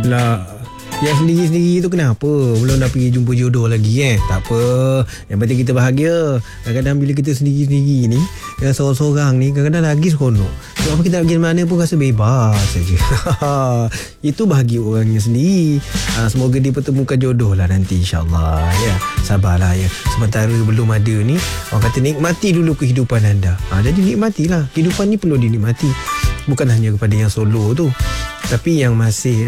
Lah, yang sendiri-sendiri tu kenapa? Belum nak pergi jumpa jodoh lagi Tak apa. Yang penting kita bahagia. Kadang-kadang bila kita sendiri-sendiri ni, yang seorang-seorang ni, kadang-kadang lagi seronok. Sebab apa, kita nak pergi mana pun rasa bebas saja. Itu bahagia orangnya sendiri. Semoga dipertemukan jodoh lah nanti, insyaAllah. Ya, sabarlah ya. Sementara belum ada ni, orang kata nikmati dulu kehidupan anda. Jadi nikmatilah. Kehidupan ni perlu dinikmati. Bukan hanya kepada yang solo tu, tapi yang masih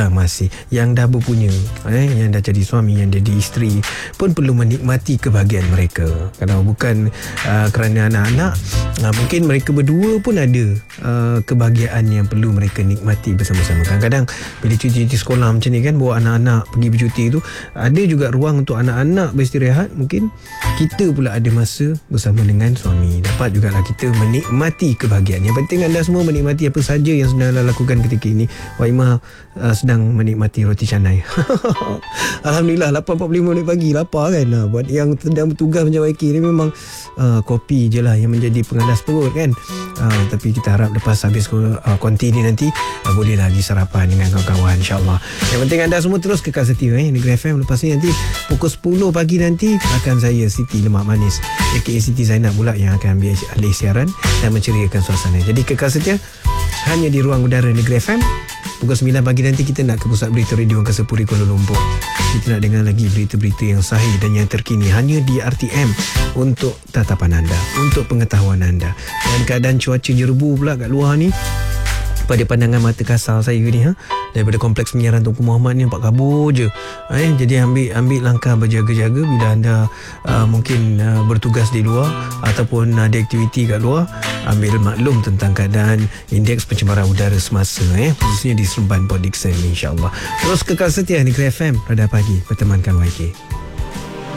yang dah berpunya, yang dah jadi suami, yang jadi isteri pun perlu menikmati kebahagiaan mereka. Kalau bukan kerana anak-anak, mungkin mereka berdua pun ada kebahagiaan yang perlu mereka nikmati bersama-sama. Kadang-kadang bila cuti sekolah macam ni kan, bawa anak-anak pergi bercuti tu, ada juga ruang untuk anak-anak beristirahat. Mungkin kita pula ada masa bersama dengan suami. Dapat jugalah kita menikmati kebahagiaan. Yang penting anda semua menikmati apa saja yang sedang anda lakukan ketika ini. Waimah sedang menikmati roti canai. Alhamdulillah 8.45 pagi. Lapar kan? Buat yang sedang bertugas macam YK ni, memang kopi je lah yang menjadi pengalas perut kan. Tapi kita harap lepas habis konti ni nanti boleh lagi sarapan dengan kawan-kawan, insyaAllah. Yang penting anda semua terus kekal setia Negeri FM. Lepas ni nanti pukul 10 pagi nanti akan saya Siti Lemak Manis, aka Siti Zainab pula, yang akan ambil alih siaran dan menceriakan suasana. Jadi kekal setia hanya di ruang udara Negeri FM. Pukul 9 pagi nanti kita nak ke pusat berita Radio Angkasa Puri Kuala Lumpur. Kita nak dengar lagi berita-berita yang sahih dan yang terkini hanya di RTM, untuk tatapan anda, untuk pengetahuan anda. Dan keadaan cuaca jerebu pula kat luar ni, pada pandangan mata kasar saya ni, daripada kompleks penyiaran Tunku Muhammad ni nampak kabur je. Jadi ambil langkah berjaga-jaga bila anda mungkin bertugas di luar ataupun ada aktiviti kat luar. Ambil maklum tentang keadaan indeks pencemaran udara semasa, khususnya di Seremban Port Dickson, insyaAllah. Terus kekal setia Negeri FM, Radar Pagi bertemankan YK.